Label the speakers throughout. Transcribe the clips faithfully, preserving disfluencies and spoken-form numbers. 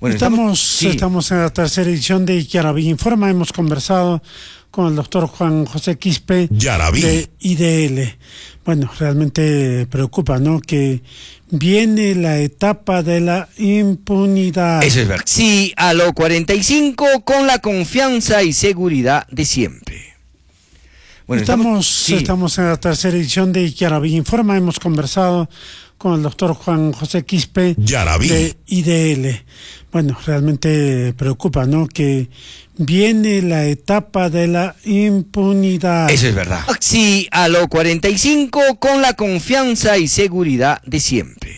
Speaker 1: Bueno, estamos, estamos, sí. estamos en la tercera edición de Yaraví Informa. Hemos conversado con el doctor Juan José Quispe Yaraví. De I D L. Bueno, realmente preocupa, ¿no? Que viene la etapa de la impunidad.
Speaker 2: Eso es verdad. Sí, a lo cuarenta y cinco con la confianza y seguridad de siempre.
Speaker 1: Bueno, estamos, estamos, sí. estamos en la tercera edición de Yaraví Informa. Hemos conversado con el doctor Juan José Quispe Yaraví. De I D L. Bueno, realmente preocupa, ¿no? Que viene la etapa de la impunidad.
Speaker 2: Eso es verdad. Sí, a lo cuarenta y cinco con la confianza y seguridad de siempre.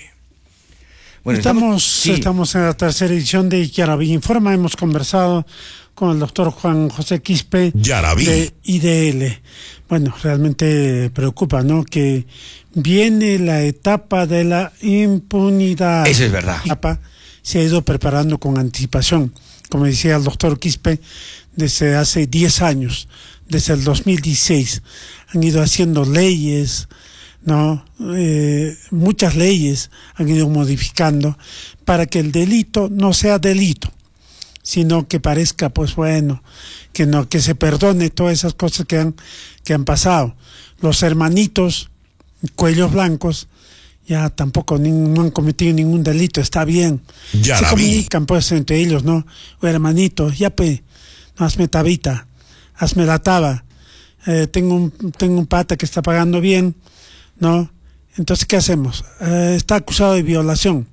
Speaker 1: Bueno, estamos, estamos, sí. estamos en la tercera edición de Yaraví Informa. Hemos conversado con el doctor Juan José Quispe Yaraví. De I D L. Bueno, realmente preocupa, ¿no? Que viene la etapa de la impunidad.
Speaker 2: Eso es verdad.
Speaker 1: La etapa se ha ido preparando con anticipación, como decía el doctor Quispe, desde hace diez años, desde el dos mil dieciséis, han ido haciendo leyes, ¿no? Eh, muchas leyes han ido modificando para que el delito no sea delito, sino que parezca, pues bueno, que no, que se perdone todas esas cosas que han, que han pasado. Los hermanitos, cuellos blancos, ya tampoco ni, no han cometido ningún delito, está bien. Ya se comunican pues entre ellos, ¿no? O hermanito, ya pues, no, hazme tabita, hazme la taba, eh, tengo un, tengo un pata que está pagando bien, ¿no? Entonces, ¿qué hacemos? Eh, está acusado de violación,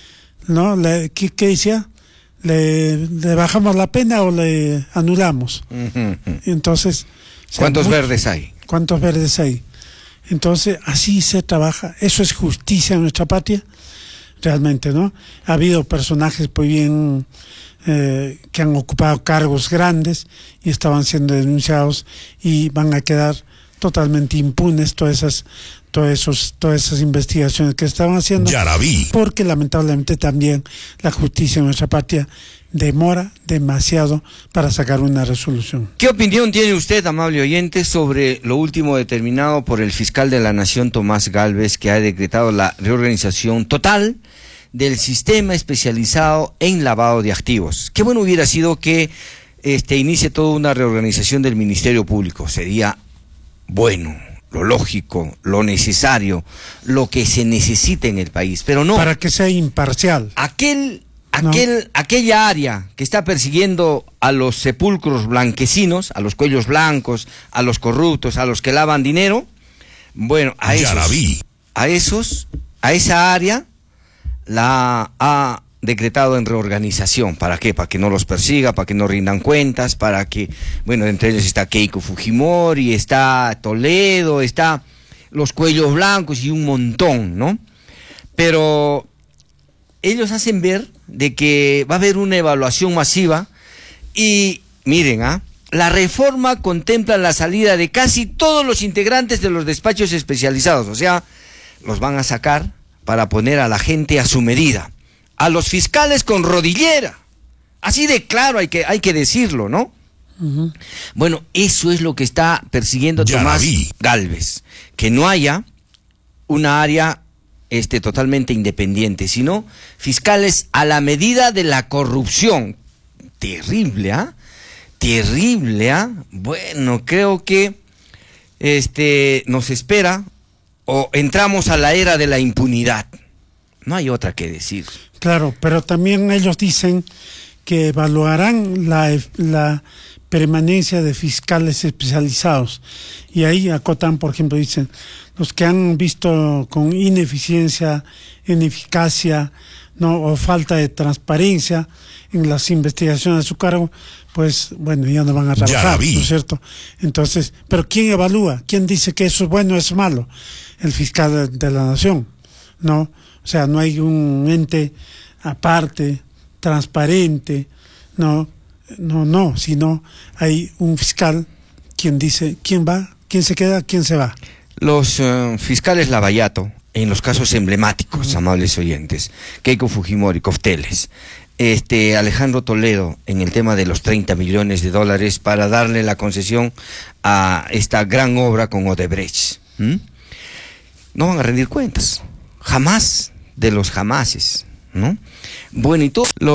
Speaker 1: ¿no? Le, ¿qué, ¿Qué decía? Le, ¿Le bajamos la pena o le anulamos? Uh-huh. Entonces,
Speaker 2: ¿cuántos muchos, verdes hay?
Speaker 1: ¿Cuántos verdes hay? Entonces, así se trabaja. Eso es justicia en nuestra patria, realmente, ¿no? Ha habido personajes muy bien eh, que han ocupado cargos grandes y estaban siendo denunciados y van a quedar totalmente impunes todas esas, todas esos, todas esas investigaciones que estaban haciendo. Yaraví. Porque lamentablemente también la justicia en nuestra patria demora demasiado para sacar una resolución.
Speaker 2: ¿Qué opinión tiene usted, amable oyente, sobre lo último determinado por el fiscal de la Nación, Tomás Gálvez, que ha decretado la reorganización total del sistema especializado en lavado de activos? Qué bueno hubiera sido que este, inicie toda una reorganización del Ministerio Público. Sería bueno, lo lógico, lo necesario, lo que se necesita en el país, pero no.
Speaker 1: Para que sea imparcial.
Speaker 2: Aquel... Aquel, no. Aquella área que está persiguiendo a los sepulcros blanquecinos, a los cuellos blancos, a los corruptos, a los que lavan dinero, bueno, a esos, a esos, a esa área la ha decretado en reorganización. ¿Para qué? Para que no los persiga, para que no rindan cuentas, para que, bueno, entre ellos está Keiko Fujimori, está Toledo, está los cuellos blancos y un montón, ¿no? Pero ellos hacen ver de que va a haber una evaluación masiva y miren, ¿ah? La reforma contempla la salida de casi todos los integrantes de los despachos especializados, o sea, los van a sacar para poner a la gente a su medida, a los fiscales con rodillera, así de claro hay que, hay que decirlo, ¿no? Uh-huh. Bueno, eso es lo que está persiguiendo Tomás Gálvez, que no haya una área Este, totalmente independiente, sino fiscales a la medida de la corrupción. Terrible, ¿ah? ¿eh? Terrible, ¿ah? ¿eh? Bueno, creo que este, nos espera o entramos a la era de la impunidad. No hay otra que decir.
Speaker 1: Claro, pero también ellos dicen que evaluarán la, la permanencia de fiscales especializados. Y ahí acotan, por ejemplo, dicen, los que han visto con ineficiencia, ineficacia, no, o falta de transparencia en las investigaciones a su cargo, pues bueno, ya no van a trabajar, ¿no es cierto? Entonces, pero ¿quién evalúa? ¿Quién dice que eso es bueno o es malo? El fiscal de, de la Nación, ¿no? O sea, no hay un ente aparte, transparente, no, no, no, sino hay un fiscal quien dice quién va, quién se queda, quién se va.
Speaker 2: Los uh, fiscales Lavallato, en los casos emblemáticos, uh-huh. amables oyentes, Keiko Fujimori, Cofteles, este, Alejandro Toledo, en el tema de los treinta millones de dólares para darle la concesión a esta gran obra con Odebrecht, ¿Mm? no van a rendir cuentas, jamás de los jamases, ¿no? Bueno, y todo lo